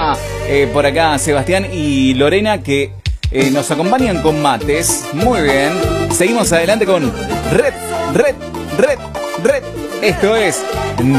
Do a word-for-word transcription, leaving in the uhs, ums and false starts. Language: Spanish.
está eh, por acá Sebastián y Lorena que eh, nos acompañan con mates. Muy bien. Seguimos adelante con Red, Red, Red, Red. Esto es